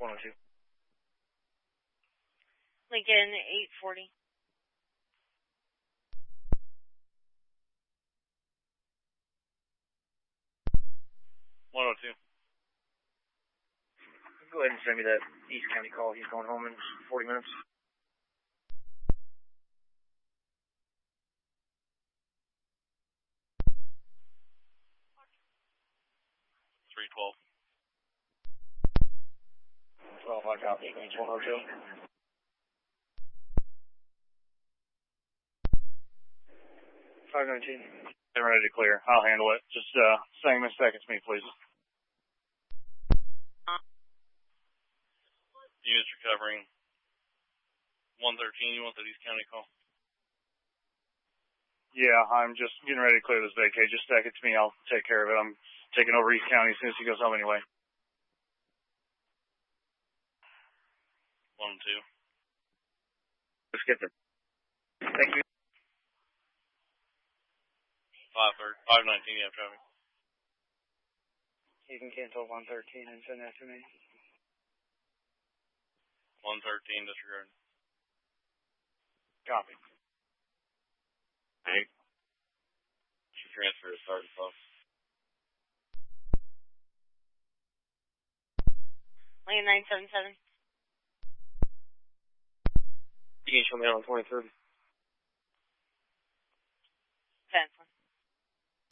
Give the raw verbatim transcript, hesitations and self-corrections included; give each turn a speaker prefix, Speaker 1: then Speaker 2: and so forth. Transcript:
Speaker 1: one oh two.
Speaker 2: Lincoln, eight forty.
Speaker 3: one oh two.
Speaker 1: Go ahead and send me that East County call. He's going home in forty minutes.
Speaker 3: three twelve.
Speaker 1: twelve, I copy. Range one oh two. five nineteen.
Speaker 3: Getting ready to clear. I'll handle it. Just uh, same in seconds me, please. Units recovering. one thirteen, you want that East County call? Yeah, I'm just getting ready to clear this vacay. Just stack it to me. I'll take care of it. I'm taking over East County as soon as he goes home anyway. one two.
Speaker 1: Let's get there. Thank you.
Speaker 3: five thirty, five nineteen, you have traffic.
Speaker 1: You can cancel one thirteen and send that to me.
Speaker 3: one thirteen, disregard.
Speaker 1: Copy.
Speaker 3: Hey. Your transfer is starting close.
Speaker 2: Lane nine seven seven.
Speaker 1: You can show me on twenty-third.